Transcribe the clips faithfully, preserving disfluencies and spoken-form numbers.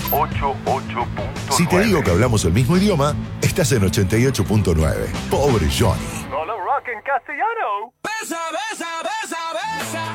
ochenta y ocho punto nueve. Si te digo que hablamos el mismo idioma, estás en ochenta y ocho punto nueve. Pobre Johnny. Solo rock en castellano. Besa, besa, besa,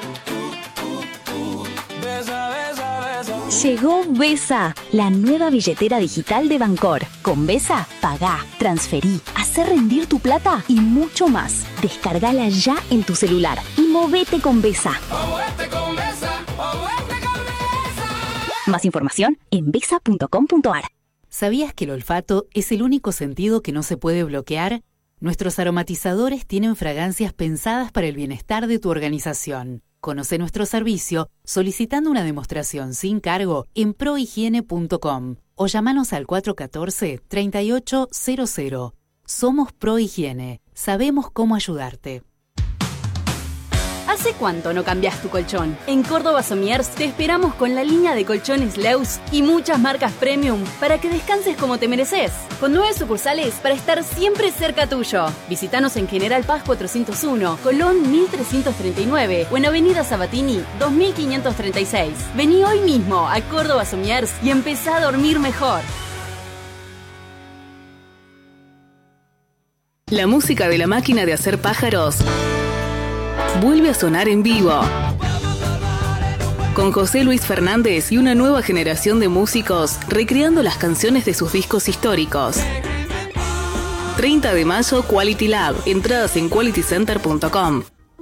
besa. Besa, besa, besa. Llegó Besa, la nueva billetera digital de Bancor. Con Besa, pagá, transferí, hacer rendir tu plata y mucho más. Descargala ya en tu celular y movete con Besa. Movete con Besa, movete con Besa. Más información en besa punto com punto a r. ¿Sabías que el olfato es el único sentido que no se puede bloquear? Nuestros aromatizadores tienen fragancias pensadas para el bienestar de tu organización. Conoce nuestro servicio solicitando una demostración sin cargo en prohigiene punto com o llamanos al cuatro uno cuatro, tres ocho cero cero. Somos Prohigiene. Sabemos cómo ayudarte. ¿Hace cuánto no cambias tu colchón? En Córdoba Somiers te esperamos con la línea de colchones Leus y muchas marcas premium para que descanses como te mereces. Con nueve sucursales para estar siempre cerca tuyo. Visítanos en General Paz cuatrocientos uno, Colón mil trescientos treinta y nueve o en Avenida Sabatini dos mil quinientos treinta y seis. Vení hoy mismo a Córdoba Somiers y empezá a dormir mejor. La música de la máquina de hacer pájaros vuelve a sonar en vivo. Con José Luis Fernández y una nueva generación de músicos recreando las canciones de sus discos históricos. treinta de mayo, Quality Lab. Entradas en quality center punto com.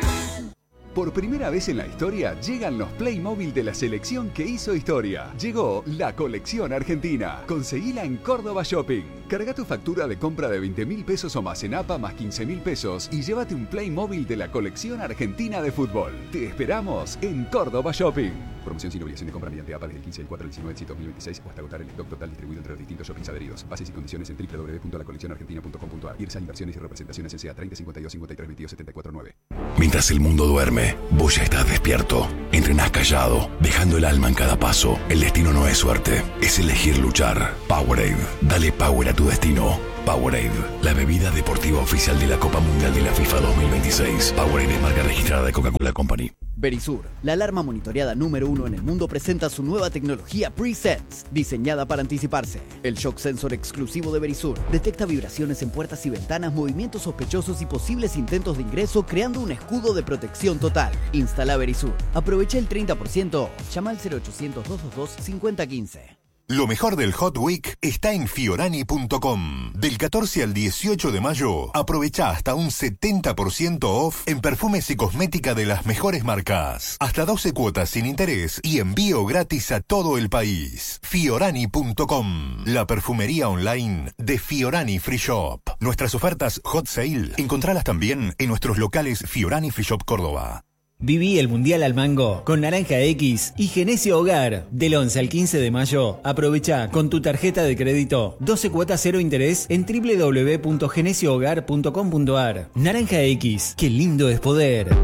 Por primera vez en la historia, llegan los Playmobil de la selección que hizo historia. Llegó la colección argentina. Conseguila en Córdoba Shopping. Carga tu factura de compra de veinte mil pesos o más en A P A más quince mil pesos y llévate un Playmobil de la colección argentina de fútbol. Te esperamos en Córdoba Shopping. Promoción sin obligación de compra mediante A P A desde el quince del cuatro del diecinueve del dos mil veintiséis o hasta agotar el stock total distribuido entre los distintos shoppings adheridos. Bases y condiciones en doble u doble u doble u punto la colección argentina punto com punto a r. Irsa Inversiones y Representaciones S A treinta cincuenta y dos cincuenta y tres veintidós setenta y cuatro nueve. Mientras el mundo duerme, vos ya estás despierto. Entrenás callado, dejando el alma en cada paso. El destino no es suerte, es elegir luchar. Powerade, dale power a tu destino. Powerade, la bebida deportiva oficial de la Copa Mundial de la FIFA dos mil veintiséis. Powerade es marca registrada de Coca-Cola Company. Verisur, la alarma monitoreada número uno en el mundo, presenta su nueva tecnología Pre-Sense, diseñada para anticiparse. El shock sensor exclusivo de Verisur detecta vibraciones en puertas y ventanas, movimientos sospechosos y posibles intentos de ingreso, creando un escudo de protección total. Instala Verisur. Aprovecha el treinta por ciento. Llama al cero ochocientos, doscientos veintidós, cincuenta quince. Lo mejor del Hot Week está en fiorani punto com. Del catorce al dieciocho de mayo, aprovecha hasta un setenta por ciento off en perfumes y cosmética de las mejores marcas. Hasta doce cuotas sin interés y envío gratis a todo el país. fiorani punto com, la perfumería online de Fiorani Free Shop. Nuestras ofertas Hot Sale, encontralas también en nuestros locales Fiorani Free Shop Córdoba. Viví el Mundial al Mango con Naranja X y Genesio Hogar. Del once al quince de mayo, aprovecha con tu tarjeta de crédito doce cuotas cero interés en doble u doble u doble u punto genesio hogar punto com punto a r. Naranja X, qué lindo es poder.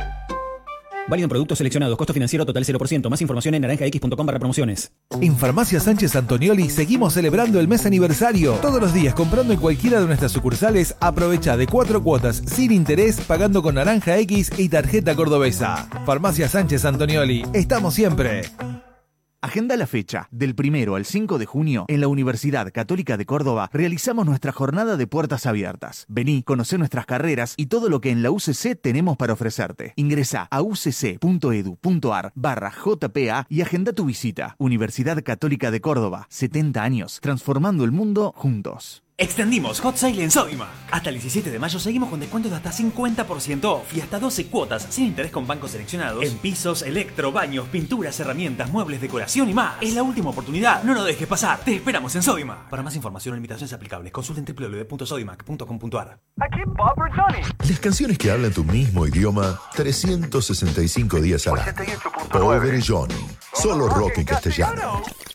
Válido en productos seleccionados. Costo financiero total cero por ciento. Más información en naranja x punto com barra promociones. En Farmacia Sánchez Antonioli seguimos celebrando el mes aniversario. Todos los días comprando en cualquiera de nuestras sucursales, aprovecha de cuatro cuotas sin interés pagando con Naranja X y tarjeta cordobesa. Farmacia Sánchez Antonioli. Estamos siempre. Agenda la fecha. Del primero al cinco de junio, en la Universidad Católica de Córdoba, realizamos nuestra jornada de puertas abiertas. Vení, conocé nuestras carreras y todo lo que en la U C C tenemos para ofrecerte. Ingresá a ucc punto edu punto a r barra J P A y agenda tu visita. Universidad Católica de Córdoba, setenta años, transformando el mundo juntos. Extendimos Hot Sale en Sodima. Hasta el diecisiete de mayo seguimos con descuentos de hasta cincuenta por ciento off y hasta doce cuotas sin interés con bancos seleccionados en pisos, electro, baños, pinturas, herramientas, muebles, decoración y más. Es la última oportunidad, no lo dejes pasar. Te esperamos en Sodima. Para más información o limitaciones aplicables, consulten doble u doble u doble u punto sodimac punto com punto a r. Aquí Bob Johnny. Las canciones que hablan tu mismo idioma trescientos sesenta y cinco días al año. Pobre Johnny. Solo rock en castellano.